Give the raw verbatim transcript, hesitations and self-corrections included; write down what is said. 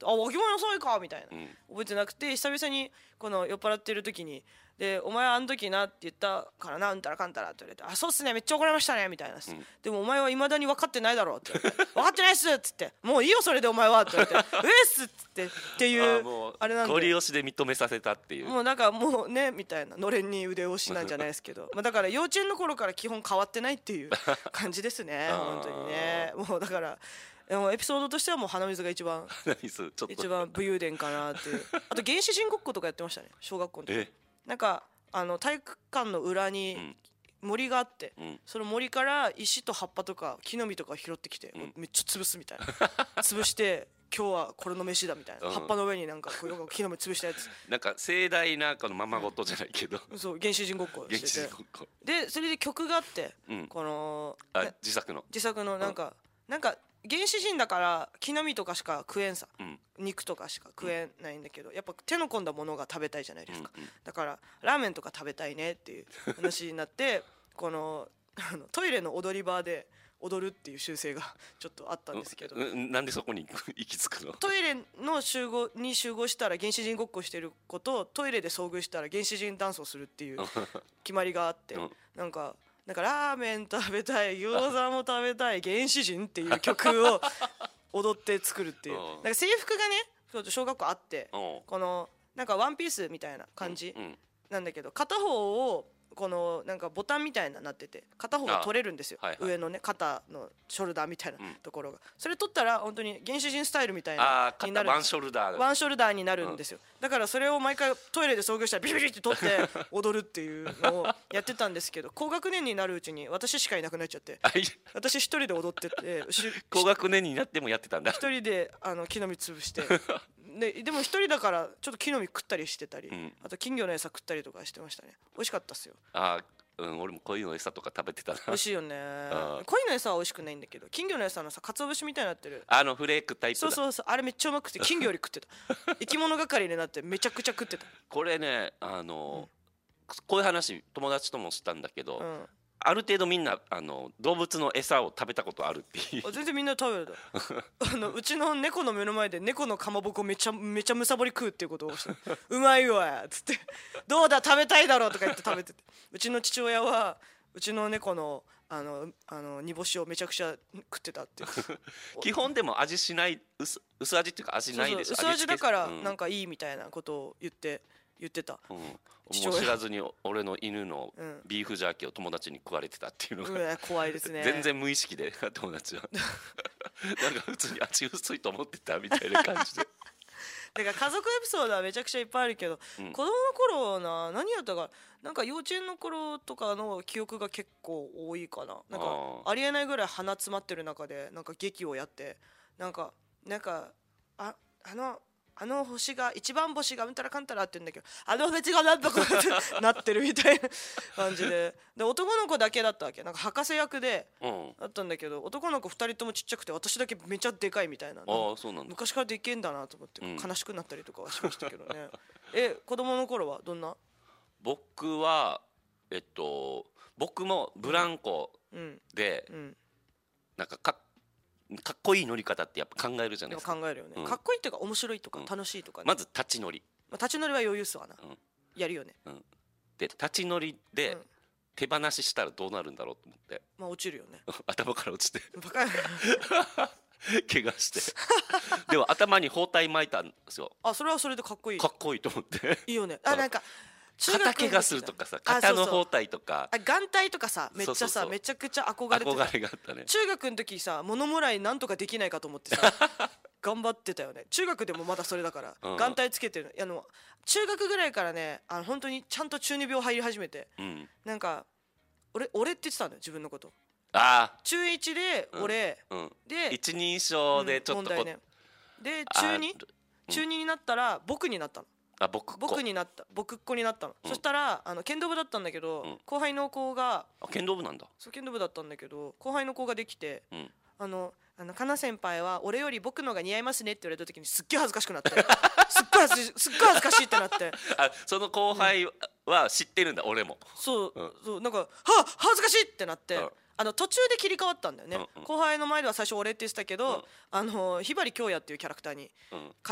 あわきまえなさいかみたいな、 うん覚えてなくて久々にこの酔っ払ってる時にでお前はあの時なって言ったからなうんたらかんたらって言われてあそうっすねめっちゃ怒られましたねみたいな、うん、でもお前はいまだに分かってないだろうって言われて分かってないっすっつってもういいよそれでお前はって言われてうえっすっつってっていう あ, あれなんでゴリ押しで認めさせたっていうもうなんかもうねみたいなのれんに腕押しなんじゃないですけどまあだから幼稚園の頃から基本変わってないっていう感じですね本当にねもうだからでもエピソードとしてはもう鼻水が一番一番武勇伝かなっていうあと原始人ごっことかやってましたね小学校の時なんかあの体育館の裏に森があって、うん、その森から石と葉っぱとか木の実とか拾ってきて、うん、めっちゃ潰すみたいな潰して今日はこれの飯だみたいな、うん、葉っぱの上になんかこう木の実潰したやつなんか盛大なこのままごとじゃないけど、 うん、そう原始人ごっこしててでそれで曲があって、うん、このあ自作の自作のなんか、うん、なんか原始人だから木の実とかしか食えんさ、うん、肉とかしか食えないんだけどやっぱ手の込んだものが食べたいじゃないですか、うんうん、だからラーメンとか食べたいねっていう話になってこのあのトイレの踊り場で踊るっていう習性がちょっとあったんですけど、 うん、なんでそこに行き着くの？ トイレの集合に集合したら原始人ごっこしてる子とトイレで遭遇したら原始人ダンスをするっていう決まりがあって、うん、なんかだからラーメン食べたい餃子も食べたい原始人っていう曲を踊って作るっていうなんか制服がね小学校あってこのなんかワンピースみたいな感じなんだけど片方をこのなんかボタンみたいななってて片方が取れるんですよ、はいはい、上のね肩のショルダーみたいなところが、うん、それ取ったら本当に原始人スタイルみたいなになるワンショルダーワンショルダーになるんですよ、うん、だからそれを毎回トイレで遭遇したらビリビリって取って踊るっていうのをやってたんですけど高学年になるうちに私しかいなくなっちゃって私一人で踊ってて高学年になってもやってたんだ一人であの木の実潰してで, でも一人だからちょっと木の実食ったりしてたり、うん、あと金魚の餌食ったりとかしてましたね美味しかったっすよあうん、俺も鯉の餌とか食べてたな美味しいよね鯉の餌は美味しくないんだけど金魚の餌のさ鰹節みたいになってるあのフレークタイプだそうそうそうあれめっちゃうまくて金魚より食ってた生き物係になってめちゃくちゃ食ってたこれねあの、うん、こういう話友達ともしたんだけど、うんある程度みんなあの動物の餌を食べたことあるっていう全然みんな食べるだあのうちの猫の目の前で猫のかまぼこめちゃめちゃむさぼり食うっていうことをしてうまいわっつってどうだ食べたいだろうとか言って食べててうちの父親はうちの猫のあのあの煮干しをめちゃくちゃ食ってたって基本でも味しない薄薄味っていうか味ないでしょそうそう薄味だからなんかいいみたいなことを言って言ってた、うん、もう知らずに俺の犬のビーフジャーキーを友達に食われてたっていうのが、 うん、怖いですね全然無意識で友達はなんか普通に味薄いと思ってたみたいな感じでだから家族エピソードはめちゃくちゃいっぱいあるけど、うん、子供の頃な何やったかなんか幼稚園の頃とかの記憶が結構多いかななんかありえないぐらい鼻詰まってる中でなんか劇をやってなんかなんかああのあの星が一番星がうんたらかんたらって言うんだけどあの星がなんとかってなってるみたいな感じでで男の子だけだったわけなんか博士役でだったんだけど、うん、男の子ふたりともちっちゃくて私だけめちゃでかいみたいなあそうなんだ昔からでけんだなと思って、うん、悲しくなったりとかはしましたけどねえ子供の頃はどんな僕はえっと僕もブランコで、うんうん、なんかかかっこいい乗り方ってやっぱ考えるじゃないですか考えるよね、うん、かっこいいっていうか面白いとか楽しいとか、ね、 まず立ち乗り、 まあ、立ち乗りは余裕っすわな、うん、やるよね、うん、 で立ち乗りで手放ししたらどうなるんだろうと思ってまあ落ちるよね頭から落ちてバカ怪我してでも頭に包帯巻いたんですよあそれはそれでかっこいいかっこいいと思っていいよねあなんか肩怪我するとかさ肩の包帯とかあ眼帯とかさめっちゃさそうそうそうめちゃくちゃ憧れてた憧れがあったね中学の時さ物もらいなんとかできないかと思ってさ頑張ってたよね中学でもまだそれだから、うん、眼帯つけてるあの中学ぐらいからねあの本当にちゃんと中二病入り始めて、うん、なんか俺俺って言ってたんだよ自分のことあ中いちで俺、うんうん、で一人称でちょっと、うん、問題ねで中に中にになったら僕になったのあ僕僕になった僕っ子になったの、うん、そしたらあの剣道部だったんだけど、うん、後輩の子があ剣道部なんだそう剣道部だったんだけど後輩の子ができて、うん、あのあのかな先輩は俺より僕のが似合いますねって言われた時にすっげえ恥ずかしくなってすっごい恥ずすっごい恥ずかしいってなってあその後輩は知ってるんだ、うん、俺もそう、うん、そうなんかは恥ずかしいってなって、うんあの途中で切り替わったんだよね、うんうん、後輩の前では最初俺って言ってたけど、うん、あのひばり京也っていうキャラクターに、うん、